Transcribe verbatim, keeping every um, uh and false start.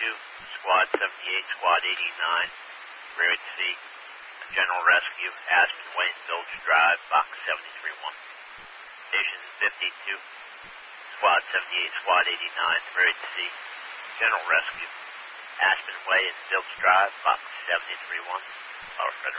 two, Squad seventy-eight, Squad eighty-nine, Grade C, General Rescue, Aspen Way and Village Drive, Box seventy-three one. Station fifty-two, Squad seventy-eight, Squad eighty-nine, Grade C, General Rescue, Aspen Way and Village Drive, Box seventy-three one. Power Federal.